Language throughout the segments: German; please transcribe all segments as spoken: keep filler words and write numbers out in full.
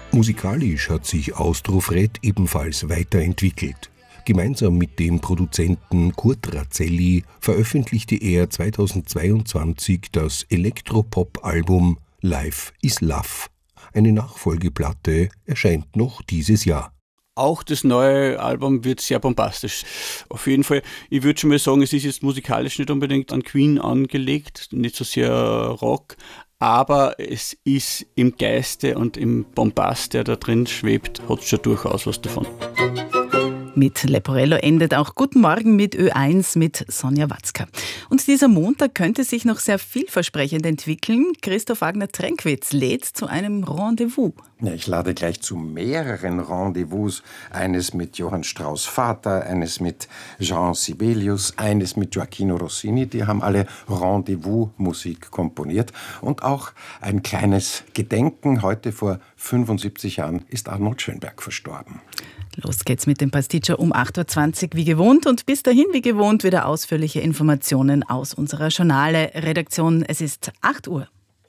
Musikalisch hat sich Austrofred ebenfalls weiterentwickelt. Gemeinsam mit dem Produzenten Kurt Razzelli veröffentlichte er zweitausendzweiundzwanzig das Elektropop-Album Life is Love. Eine Nachfolgeplatte erscheint noch dieses Jahr. Auch das neue Album wird sehr bombastisch. Auf jeden Fall, ich würde schon mal sagen, es ist jetzt musikalisch nicht unbedingt an Queen angelegt, nicht so sehr Rock, aber es ist im Geiste und im Bombast, der da drin schwebt, hat es schon durchaus was davon. Mit Leporello endet auch Guten Morgen mit Ö eins mit Sonja Watzka. Und dieser Montag könnte sich noch sehr vielversprechend entwickeln. Christoph Wagner-Trenkwitz lädt zu einem Rendezvous. Ja, ich lade gleich zu mehreren Rendezvous. Eines mit Johann Strauss Vater, eines mit Jean Sibelius, eines mit Gioacchino Rossini. Die haben alle Rendezvous-Musik komponiert. Und auch ein kleines Gedenken. Heute vor fünfundsiebzig Jahren ist Arnold Schönberg verstorben. Los geht's mit dem Pasticcio um acht Uhr zwanzig wie gewohnt und bis dahin wie gewohnt wieder ausführliche Informationen aus unserer Journale-Redaktion. Es ist acht Uhr.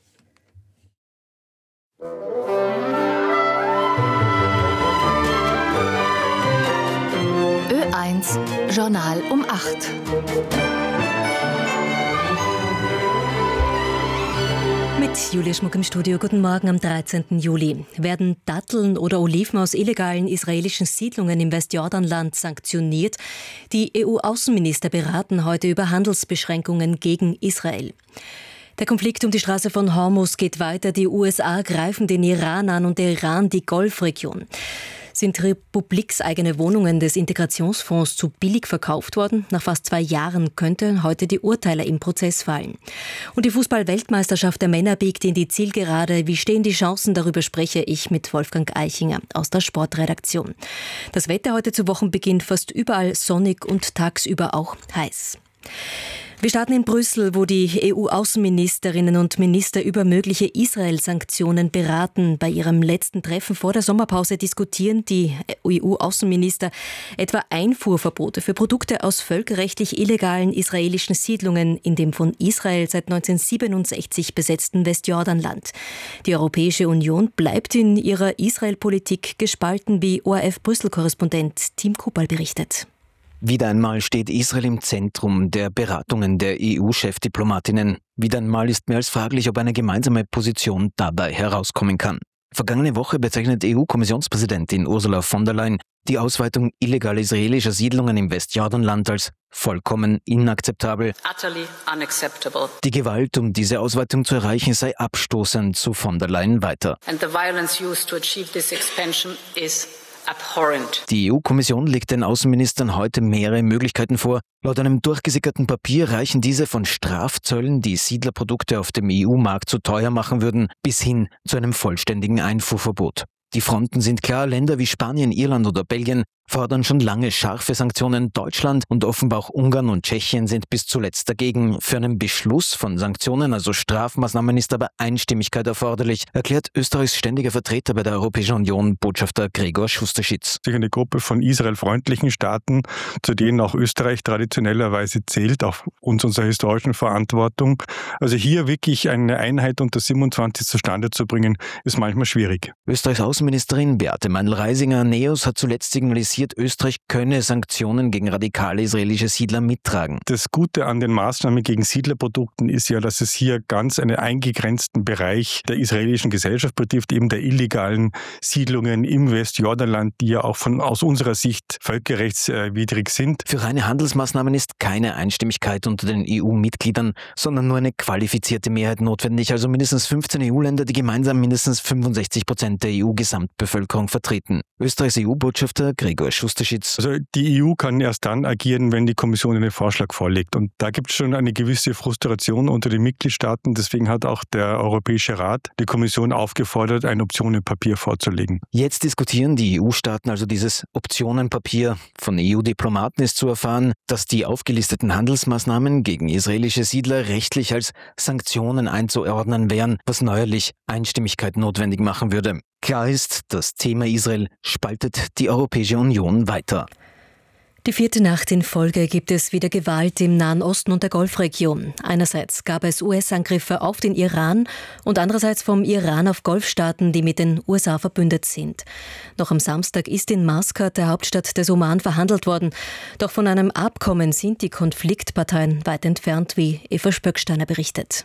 Ö eins Journal um acht. Mit Julia Schmuck im Studio. Guten Morgen am dreizehnten Juli. Werden Datteln oder Oliven aus illegalen israelischen Siedlungen im Westjordanland sanktioniert? Die E U-Außenminister beraten heute über Handelsbeschränkungen gegen Israel. Der Konflikt um die Straße von Hormuz geht weiter. Die U S A greifen den Iran an und der Iran die Golfregion. Sind republikseigene Wohnungen des Integrationsfonds zu billig verkauft worden? Nach fast zwei Jahren könnten heute die Urteile im Prozess fallen. Und die Fußball-Weltmeisterschaft der Männer biegt in die Zielgerade. Wie stehen die Chancen? Darüber spreche ich mit Wolfgang Eichinger aus der Sportredaktion. Das Wetter heute zu Wochenbeginn fast überall sonnig und tagsüber auch heiß. Wir starten in Brüssel, wo die E U-Außenministerinnen und Minister über mögliche Israel-Sanktionen beraten. Bei ihrem letzten Treffen vor der Sommerpause diskutieren die E U-Außenminister etwa Einfuhrverbote für Produkte aus völkerrechtlich illegalen israelischen Siedlungen in dem von Israel seit neunzehnhundertsiebenundsechzig besetzten Westjordanland. Die Europäische Union bleibt in ihrer Israel-Politik gespalten, wie O R F-Brüssel-Korrespondent Tim Kupal berichtet. Wieder einmal steht Israel im Zentrum der Beratungen der E U-Chefdiplomatinnen. Wieder einmal ist mehr als fraglich, ob eine gemeinsame Position dabei herauskommen kann. Vergangene Woche bezeichnet E U-Kommissionspräsidentin Ursula von der Leyen die Ausweitung illegaler israelischer Siedlungen im Westjordanland als vollkommen inakzeptabel. Utterly unacceptable. Die Gewalt, um diese Ausweitung zu erreichen, sei abstoßend, so von der Leyen weiter. And the violence used to achieve this expansion is abhorrent. Die E U-Kommission legt den Außenministern heute mehrere Möglichkeiten vor. Laut einem durchgesickerten Papier reichen diese von Strafzöllen, die Siedlerprodukte auf dem E U-Markt zu teuer machen würden, bis hin zu einem vollständigen Einfuhrverbot. Die Fronten sind klar, Länder wie Spanien, Irland oder Belgien fordern schon lange scharfe Sanktionen. Deutschland und offenbar auch Ungarn und Tschechien sind bis zuletzt dagegen. Für einen Beschluss von Sanktionen, also Strafmaßnahmen, ist aber Einstimmigkeit erforderlich, erklärt Österreichs ständiger Vertreter bei der Europäischen Union, Botschafter Gregor Schusterschitz. Eine Gruppe von israelfreundlichen Staaten, zu denen auch Österreich traditionellerweise zählt, aufgrund unserer historischen Verantwortung. Also hier wirklich eine Einheit unter siebenundzwanzig zustande zu bringen, ist manchmal schwierig. Österreichs Außenministerin Beate Meindl-Reisinger Neos hat zuletzt signalisiert, Österreich könne Sanktionen gegen radikale israelische Siedler mittragen. Das Gute an den Maßnahmen gegen Siedlerprodukten ist ja, dass es hier ganz einen eingegrenzten Bereich der israelischen Gesellschaft betrifft, eben der illegalen Siedlungen im Westjordanland, die ja auch von, aus unserer Sicht völkerrechtswidrig sind. Für reine Handelsmaßnahmen ist keine Einstimmigkeit unter den E U-Mitgliedern, sondern nur eine qualifizierte Mehrheit notwendig, also mindestens fünfzehn E U-Länder, die gemeinsam mindestens fünfundsechzig Prozent der E U-Gesamtbevölkerung vertreten. Österreichs E U-Botschafter Gregor Schusterschitz. Also die E U kann erst dann agieren, wenn die Kommission einen Vorschlag vorlegt. Und da gibt es schon eine gewisse Frustration unter den Mitgliedstaaten. Deswegen hat auch der Europäische Rat die Kommission aufgefordert, ein Optionenpapier vorzulegen. Jetzt diskutieren die E U-Staaten also dieses Optionenpapier. Von E U-Diplomaten ist zu erfahren, dass die aufgelisteten Handelsmaßnahmen gegen israelische Siedler rechtlich als Sanktionen einzuordnen wären, was neuerlich Einstimmigkeit notwendig machen würde. Klar ist, das Thema Israel spaltet die Europäische Union weiter. Die vierte Nacht in Folge gibt es wieder Gewalt im Nahen Osten und der Golfregion. Einerseits gab es U S-Angriffe auf den Iran und andererseits vom Iran auf Golfstaaten, die mit den U S A verbündet sind. Noch am Samstag ist in Maskat, der Hauptstadt des Oman, verhandelt worden. Doch von einem Abkommen sind die Konfliktparteien weit entfernt, wie Eva Spöcksteiner berichtet.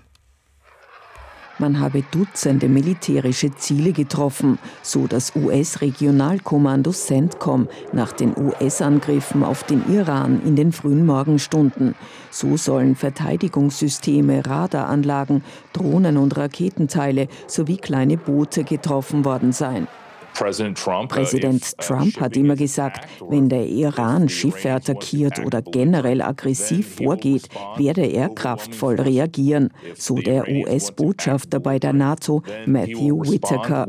Man habe Dutzende militärische Ziele getroffen, so das U S-Regionalkommando CENTCOM nach den U S-Angriffen auf den Iran in den frühen Morgenstunden. So sollen Verteidigungssysteme, Radaranlagen, Drohnen und Raketenteile sowie kleine Boote getroffen worden sein. Präsident Trump hat immer gesagt, wenn der Iran Schiffe attackiert oder generell aggressiv vorgeht, werde er kraftvoll reagieren, so der U S-Botschafter bei der NATO, Matthew Whitaker.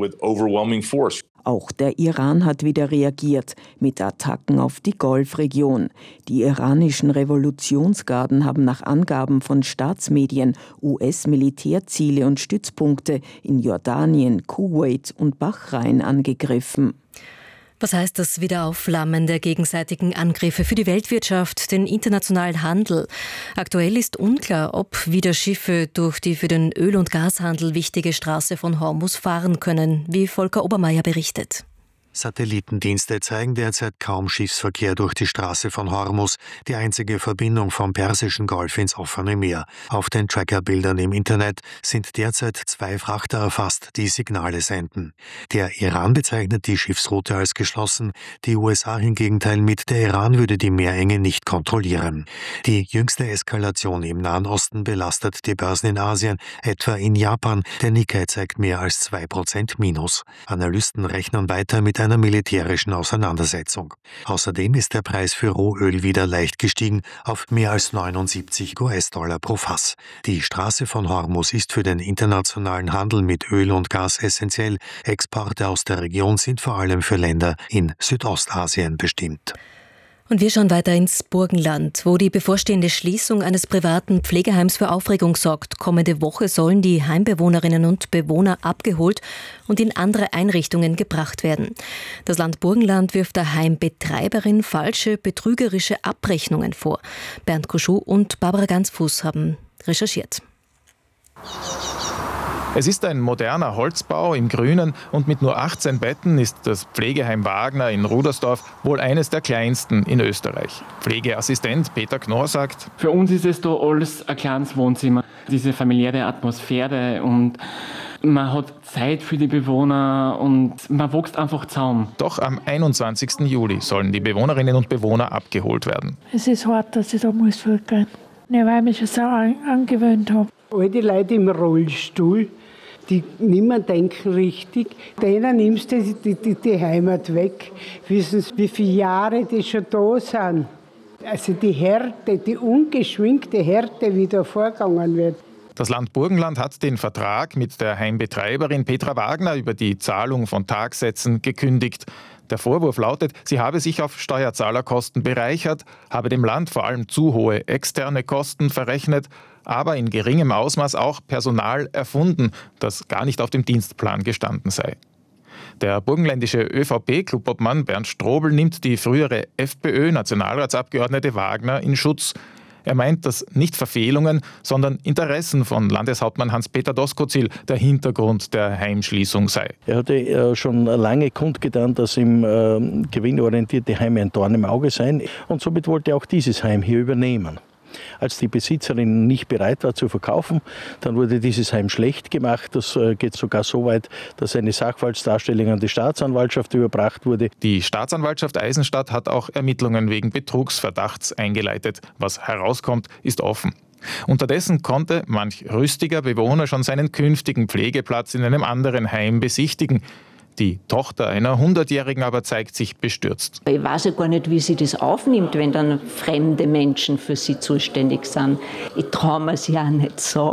Auch der Iran hat wieder reagiert mit Attacken auf die Golfregion. Die iranischen Revolutionsgarden haben nach Angaben von Staatsmedien U S-Militärziele und Stützpunkte in Jordanien, Kuwait und Bahrain angegriffen. Was heißt das Wiederaufflammen der gegenseitigen Angriffe für die Weltwirtschaft, den internationalen Handel? Aktuell ist unklar, ob wieder Schiffe durch die für den Öl- und Gashandel wichtige Straße von Hormuz fahren können, wie Volker Obermeier berichtet. Satellitendienste zeigen derzeit kaum Schiffsverkehr durch die Straße von Hormuz, die einzige Verbindung vom Persischen Golf ins offene Meer. Auf den Trackerbildern im Internet sind derzeit zwei Frachter erfasst, die Signale senden. Der Iran bezeichnet die Schiffsroute als geschlossen, die U S A hingegen teilen mit, der Iran würde die Meerenge nicht kontrollieren. Die jüngste Eskalation im Nahen Osten belastet die Börsen in Asien, etwa in Japan. Der Nikkei zeigt mehr als zwei Prozent Minus. Analysten rechnen weiter mit einer militärischen Auseinandersetzung. Außerdem ist der Preis für Rohöl wieder leicht gestiegen auf mehr als neunundsiebzig U S-Dollar pro Fass. Die Straße von Hormuz ist für den internationalen Handel mit Öl und Gas essentiell. Exporte aus der Region sind vor allem für Länder in Südostasien bestimmt. Und wir schauen weiter ins Burgenland, wo die bevorstehende Schließung eines privaten Pflegeheims für Aufregung sorgt. Kommende Woche sollen die Heimbewohnerinnen und Bewohner abgeholt und in andere Einrichtungen gebracht werden. Das Land Burgenland wirft der Heimbetreiberin falsche, betrügerische Abrechnungen vor. Bernd Koschuh und Barbara Ganzfuß haben recherchiert. Es ist ein moderner Holzbau im Grünen und mit nur achtzehn Betten ist das Pflegeheim Wagner in Rudersdorf wohl eines der kleinsten in Österreich. Pflegeassistent Peter Knorr sagt: Für uns ist es da alles ein kleines Wohnzimmer. Diese familiäre Atmosphäre und man hat Zeit für die Bewohner und man wächst einfach zusammen. Doch am einundzwanzigsten Juli sollen die Bewohnerinnen und Bewohner abgeholt werden. Es ist hart, dass ich da muss zurückgehen, weil ich mich schon so an- angewöhnt habe. All die Leute im Rollstuhl, die nicht mehr denken richtig, denen nimmst du die, die, die Heimat weg. Wissen Sie, wie viele Jahre die schon da sind? Also die Härte, die ungeschminkte Härte, wie da vorgegangen wird. Das Land Burgenland hat den Vertrag mit der Heimbetreiberin Petra Wagner über die Zahlung von Tagsätzen gekündigt. Der Vorwurf lautet, sie habe sich auf Steuerzahlerkosten bereichert, habe dem Land vor allem zu hohe externe Kosten verrechnet, aber in geringem Ausmaß auch Personal erfunden, das gar nicht auf dem Dienstplan gestanden sei. Der burgenländische ÖVP-Clubobmann Bernd Strobel nimmt die frühere FPÖ-Nationalratsabgeordnete Wagner in Schutz. Er meint, dass nicht Verfehlungen, sondern Interessen von Landeshauptmann Hans-Peter Doskozil der Hintergrund der Heimschließung sei. Er hatte äh, schon lange kundgetan, dass ihm äh, gewinnorientierte Heime ein Dorn im Auge seien. Und somit wollte er auch dieses Heim hier übernehmen. Als die Besitzerin nicht bereit war zu verkaufen, dann wurde dieses Heim schlecht gemacht. Das äh, geht sogar so weit, dass eine Sachverhaltsdarstellung an die Staatsanwaltschaft überbracht wurde. Die Staatsanwaltschaft Eisenstadt hat auch Ermittlungen wegen Betrugsverdachts eingeleitet. Was herauskommt, ist offen. Unterdessen konnte manch rüstiger Bewohner schon seinen künftigen Pflegeplatz in einem anderen Heim besichtigen. Die Tochter einer Hundertjährigen aber zeigt sich bestürzt. Ich weiß ja gar nicht, wie sie das aufnimmt, wenn dann fremde Menschen für sie zuständig sind. Ich traue mir sie auch nicht sagen.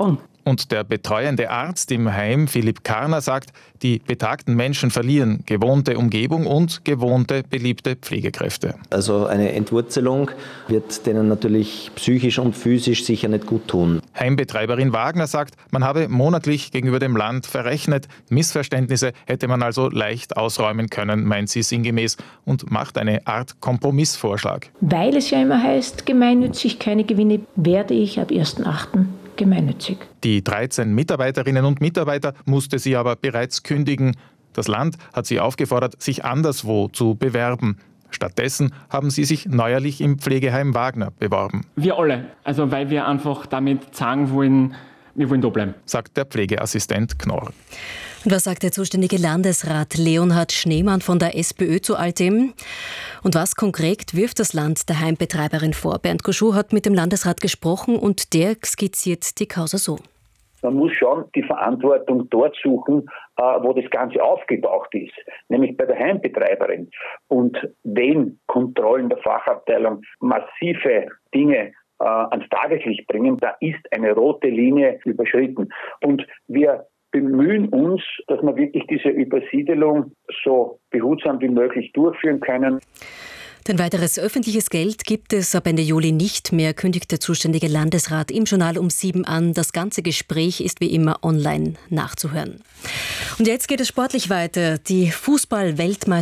Und der betreuende Arzt im Heim, Philipp Karner, sagt, die betagten Menschen verlieren gewohnte Umgebung und gewohnte, beliebte Pflegekräfte. Also eine Entwurzelung wird denen natürlich psychisch und physisch sicher nicht gut tun. Heimbetreiberin Wagner sagt, man habe monatlich gegenüber dem Land verrechnet. Missverständnisse hätte man also leicht ausräumen können, meint sie sinngemäß, und macht eine Art Kompromissvorschlag. Weil es ja immer heißt, gemeinnützig keine Gewinne, werde ich ab ersten achten gemeinnützig. Die dreizehn Mitarbeiterinnen und Mitarbeiter musste sie aber bereits kündigen. Das Land hat sie aufgefordert, sich anderswo zu bewerben. Stattdessen haben sie sich neuerlich im Pflegeheim Wagner beworben. Wir alle, also weil wir einfach damit sagen wollen, wir wollen da bleiben, sagt der Pflegeassistent Knorr. Und was sagt der zuständige Landesrat Leonhard Schneemann von der SPÖ zu all dem? Und was konkret wirft das Land der Heimbetreiberin vor? Bernd Goschow hat mit dem Landesrat gesprochen und der skizziert die Causa so. Man muss schon die Verantwortung dort suchen, wo das Ganze aufgetaucht ist, nämlich bei der Heimbetreiberin. Und wenn Kontrollen der Fachabteilung massive Dinge äh, ans Tageslicht bringen, da ist eine rote Linie überschritten. Und wir bemühen uns, dass wir wirklich diese Übersiedelung so behutsam wie möglich durchführen können. Denn weiteres öffentliches Geld gibt es ab Ende Juli nicht mehr, kündigt der zuständige Landesrat im Journal um sieben an. Das ganze Gespräch ist wie immer online nachzuhören. Und jetzt geht es sportlich weiter. Die Fußball-Weltmeisterschaft